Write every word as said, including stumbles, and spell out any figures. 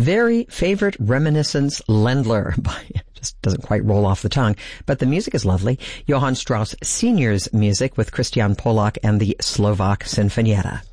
Very Favorite Reminiscence Ländler by, just doesn't quite roll off the tongue, but the music is lovely. Johann Strauss Senior's music with Christian Polak and the Slovak Sinfonietta.